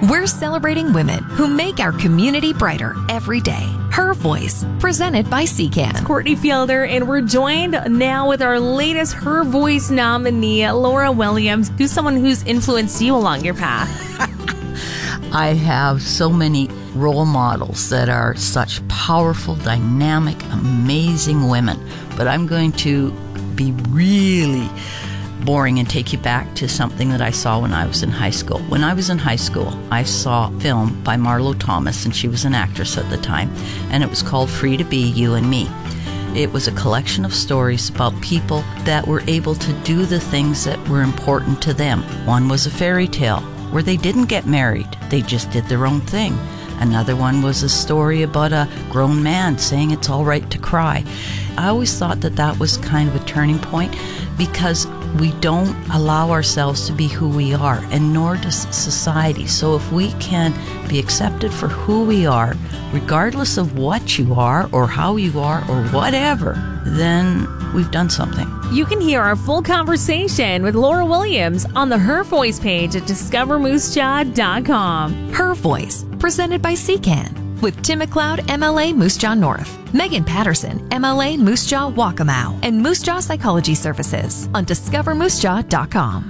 We're celebrating women who make our community brighter every day. Her Voice, presented by CCAN. Courtney Fielder, and we're joined now with our latest Her Voice nominee, Laura Williams, who's someone who's influenced you along your path. I have so many role models that are such powerful, dynamic, amazing women, but I'm going to be really boring and take you back to something that I saw when I was in high school. When I was in high school, I saw a film by Marlo Thomas, and she was an actress at the time, and it was called Free to Be You and Me. It was a collection of stories about people that were able to do the things that were important to them. One was a fairy tale where they didn't get married, they just did their own thing. Another one was a story about a grown man saying it's all right to cry. I always thought that that was kind of a turning point, because we don't allow ourselves to be who we are, and nor does society. So if we can be accepted for who we are, regardless of what you are or how you are or whatever, then we've done something. You can hear our full conversation with Laura Williams on the Her Voice page at discovermoosejaw.com. Her Voice, presented by CCAN. With Tim McLeod, MLA Moose Jaw North, Megan Patterson, MLA Moose Jaw Waccamaw, and Moose Jaw Psychology Services on discovermoosejaw.com.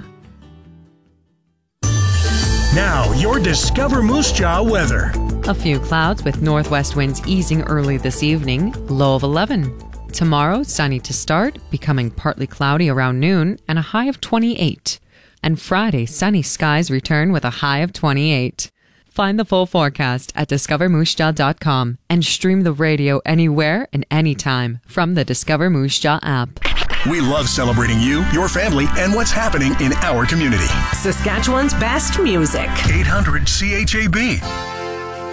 Now, your Discover Moose Jaw weather. A few clouds with northwest winds easing early this evening, low of 11. Tomorrow, sunny to start, becoming partly cloudy around noon, and a high of 28. And Friday, sunny skies return with a high of 28. Find the full forecast at discovermoosejaw.com and stream the radio anywhere and anytime from the Discover Moose Jaw app. We love celebrating you, your family, and what's happening in our community. Saskatchewan's best music. 800 CHAB.